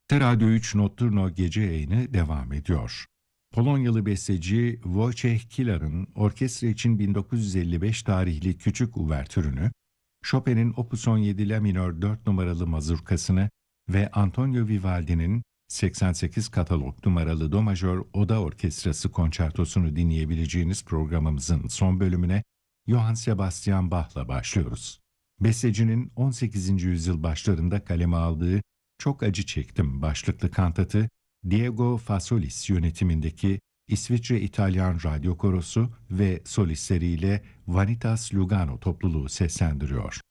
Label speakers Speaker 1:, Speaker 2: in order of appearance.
Speaker 1: Radyo 3 Notturno gece yayını devam ediyor. Polonyalı besteci Wojciech Kilar'ın orkestra için 1955 tarihli küçük uvertürünü, Chopin'in Opus 17 La minör 4 numaralı mazurkasını ve Antonio Vivaldi'nin 88 katalog numaralı Do majör Oda Orkestrası konçertosunu dinleyebileceğiniz programımızın son bölümüne Johann Sebastian Bach'la başlıyoruz. Bestecinin 18. yüzyıl başlarında kaleme aldığı "Çok Acı Çektim" başlıklı kantatı, Diego Fasolis yönetimindeki İsviçre-İtalyan Radyo Korosu ve solistleriyle Vanitas Lugano topluluğu seslendiriyor.